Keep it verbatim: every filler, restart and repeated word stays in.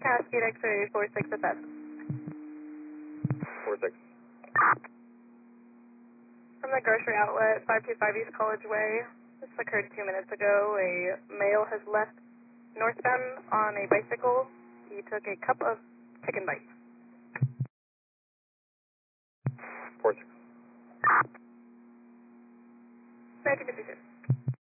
Cascade X-ray four six at that. four six. From the grocery outlet, five two five East College Way. This occurred two minutes ago. A male has left northbound on a bicycle. He took a cup of chicken bites. four six. nineteen fifty-two.